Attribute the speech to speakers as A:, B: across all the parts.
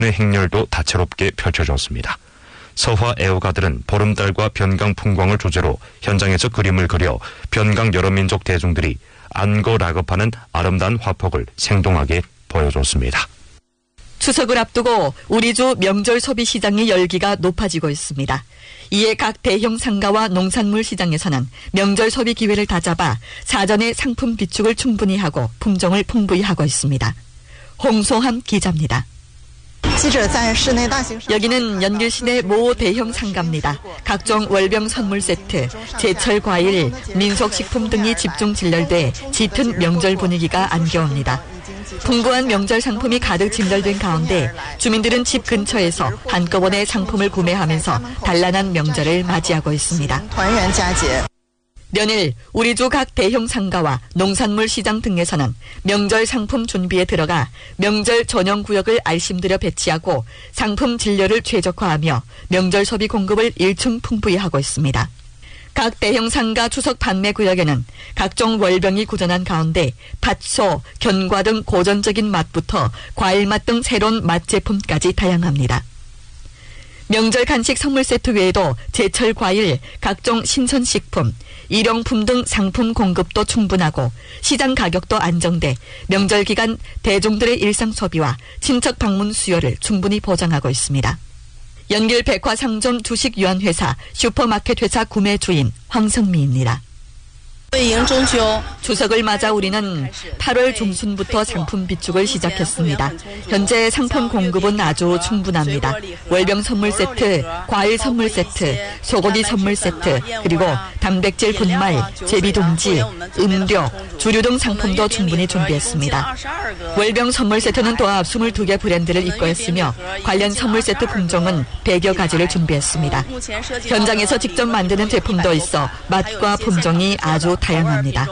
A: 행렬도 다채롭게 펼쳐졌습니다. 서화 애호가들은 보름달과 변강 풍광을 주제로 현장에서 그림을 그려 변강 여러민족 대중들이 안고 락업하는 아름다운 화폭을 생동하게 보여줬습니다.
B: 추석을 앞두고 우리 주 명절 소비 시장의 열기가 높아지고 있습니다. 이에 각 대형 상가와 농산물 시장에서는 명절 소비 기회를 다잡아 사전에 상품 비축을 충분히 하고 품종을 풍부히 하고 있습니다. 홍소함 기자입니다. 여기는 연길 시내 모 대형 상가입니다. 각종 월병 선물 세트, 제철 과일, 민속식품 등이 집중 진열돼 짙은 명절 분위기가 안겨옵니다. 풍부한 명절 상품이 가득 진열된 가운데 주민들은 집 근처에서 한꺼번에 상품을 구매하면서 단란한 명절을 맞이하고 있습니다. 연일 우리 주 각 대형 상가와 농산물 시장 등에서는 명절 상품 준비에 들어가 명절 전용 구역을 알심들여 배치하고 상품 진료를 최적화하며 명절 소비 공급을 일충 풍부히 하고 있습니다. 각 대형 상가 추석 판매 구역에는 각종 월병이 구전한 가운데 팥소, 견과 등 고전적인 맛부터 과일 맛 등 새로운 맛 제품까지 다양합니다. 명절 간식 선물 세트 외에도 제철 과일, 각종 신선식품, 일용품 등 상품 공급도 충분하고 시장 가격도 안정돼 명절 기간 대중들의 일상 소비와 친척 방문 수요를 충분히 보장하고 있습니다. 연길 백화상점 주식유한회사 슈퍼마켓 회사 구매 주임 황성미입니다. 추석을 맞아 우리는 8월 중순부터 상품 비축을 시작했습니다. 현재 상품 공급은 아주 충분합니다. 월병 선물 세트, 과일 선물 세트, 소고기 선물 세트, 그리고 단백질 분말, 제비둥지, 음료, 주류 등 상품도 충분히 준비했습니다. 월병 선물 세트는 또한 22개 브랜드를 입고했으며 관련 선물 세트 품종은 100여 가지를 준비했습니다. 현장에서 직접 만드는 제품도 있어 맛과 품종이 아주 다양합니다.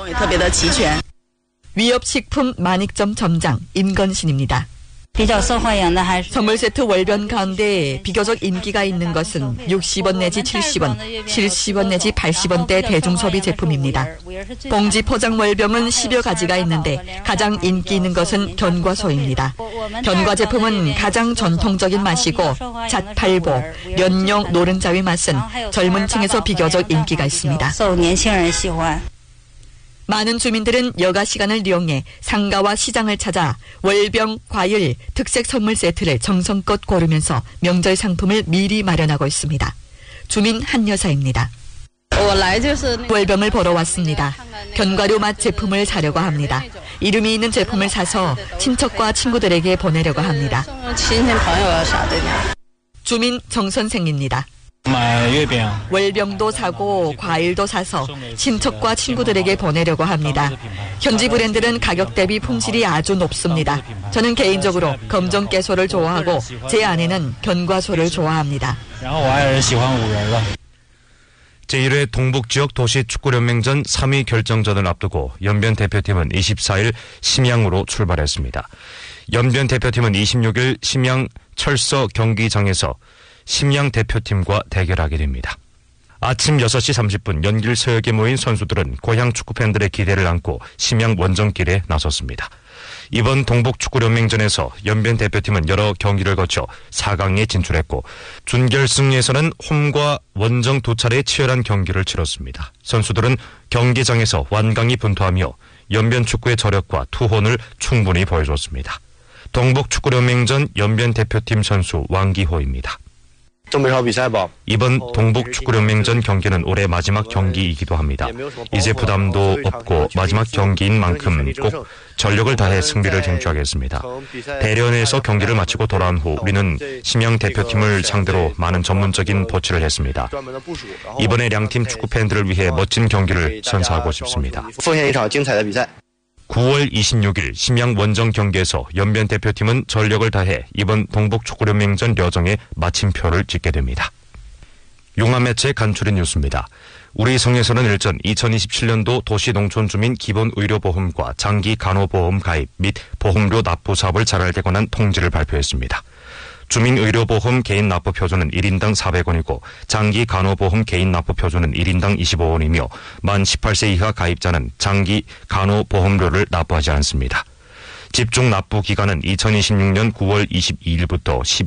B: 위협식품 만익점 점장 임건신입니다. 선물 세트 월변 가운데 비교적 인기가 있는 것은 60원 내지 70원, 70원 내지 80원대 대중소비 제품입니다. 봉지 포장 월병은 10여 가지가 있는데 가장 인기 있는 것은 견과소입니다. 견과 제품은 가장 전통적인 맛이고 잣팔보, 연용 노른자위 맛은 젊은 층에서 비교적 인기가 있습니다. 많은 주민들은 여가 시간을 이용해 상가와 시장을 찾아 월병, 과일, 특색 선물 세트를 정성껏 고르면서 명절 상품을 미리 마련하고 있습니다. 주민 한 여사입니다. 월병을 보러 왔습니다. 견과류 맛 제품을 사려고 합니다. 이름이 있는 제품을 사서 친척과 친구들에게 보내려고 합니다. 주민 정 선생입니다. 월병도 사고 과일도 사서 친척과 친구들에게 보내려고 합니다. 현지 브랜드는 가격 대비 품질이 아주 높습니다. 저는 개인적으로 검정 깨소를 좋아하고 제 아내는 견과소를 좋아합니다.
A: 제1회 동북지역 도시축구연맹전 3위 결정전을 앞두고 연변 대표팀은 24일 심양으로 출발했습니다. 연변 대표팀은 26일 심양 철서 경기장에서 심양 대표팀과 대결하게 됩니다. 아침 6시 30분 연길 서역에 모인 선수들은 고향 축구팬들의 기대를 안고 심양 원정길에 나섰습니다. 이번 동북축구연맹전에서 연변 대표팀은 여러 경기를 거쳐 4강에 진출했고 준결승에서는 홈과 원정 두 차례 치열한 경기를 치렀습니다. 선수들은 경기장에서 완강히 분투하며 연변 축구의 저력과 투혼을 충분히 보여줬습니다. 동북축구연맹전 연변 대표팀 선수 왕기호입니다. 이번 동북축구연맹전 경기는 올해 마지막 경기이기도 합니다. 이제 부담도 없고 마지막 경기인 만큼 꼭 전력을 다해 승리를 쟁취하겠습니다. 대련에서 경기를 마치고 돌아온 후 우리는 심양 대표팀을 상대로 많은 전문적인 보치를 했습니다. 이번에 양팀 축구팬들을 위해 멋진 경기를 선사하고 싶습니다. 9월 26일 심양 원정 경기에서 연변 대표팀은 전력을 다해 이번 동북축구연맹전 여정에 마침표를 찍게 됩니다. 용화매체 간추린 뉴스입니다. 우리 성에서는 일전 2027년도 도시농촌주민 기본의료보험과 장기간호보험 가입 및 보험료 납부 사업을 잘하게 관한 통지를 발표했습니다. 주민의료보험 개인 납부 표준은 1인당 400원이고 장기간호보험 개인 납부 표준은 1인당 25원이며 만 18세 이하 가입자는 장기간호보험료를 납부하지 않습니다. 집중 납부 기간은 2026년 9월 22일부터